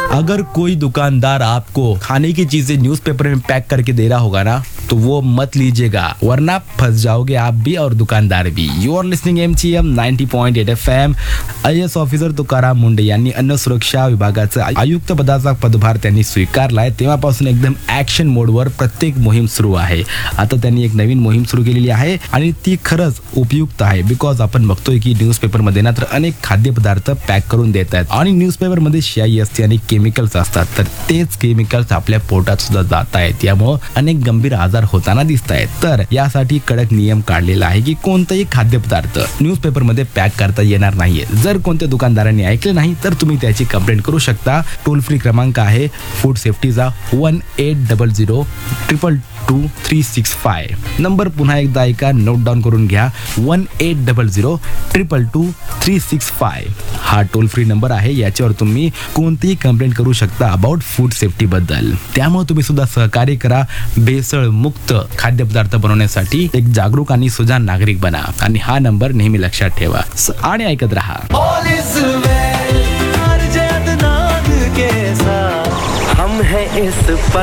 अगर कोई दुकानदार आपको खाने की चीजें न्यूज़पेपर में पैक करके दे रहा होगा ना, तो वो मत लीजिएगा, वरना फंस जाओगे आप भी और दुकानदार भी। You R listening MCM 90.8 FM। IAS officer Tukaram Munde यांनी अन्न सुरक्षा विभागाचा आयुक्त पदाचा पदभार त्यांनी स्वीकारलाय, तेव्हापासून एकदम ऍक्शन मोडवर प्रत्येक मोहीम सुरू आहे। आता त्यांनी एक नवीन मोहीम सुरू केलेली आहे आणि ती खरंच उपयुक्त आहे, बिकॉज आपण बघतोय की न्यूजपेपर मध्ये ना तर अनेक खाद्यपदार्थ पॅक करून देत आहेत आणि न्यूजपेपर मध्ये शाई असते आणि केमिकल्स असतात, तर तेच केमिकल्स आपल्या पोटात सुद्धा जात आहेत, त्यामुळे अनेक गंभीर आजार होताना दिसत आहेत। तर यासाठी कडक नियम काढलेला आहे की कोणताही खाद्यपदार्थ न्यूजपेपर मध्ये पॅक करता येणार नाहीये। जर कोणत्या दुकानदारांनी ऐकले नाही तर तुम्ही त्याची कंप्लेंट करू शकता। टोल फ्री क्रमांक आहे फूड सेफ्टीचा 1800-222-365। नंबर पुन्हा एकदा ऐका, नोट डाऊन करून घ्या, 1800-222-365 हा टोल फ्री नंबर आहे। याच्यावर तुम्ही कोणतीही कंप्लेंट करू शकता अबाउट फूड सेफ्टी बद्दल। त्यामुळे तुम्ही सुद्धा सहकार्य करा, भेसळ मुक्त खाद्यपदार्थ बनवण्यासाठी एक जागरूक आणि सुजाण नागरिक बना आणि हा नंबर नेहमी लक्षात ठेवा आणि ऐकत रहा। हम हैं इस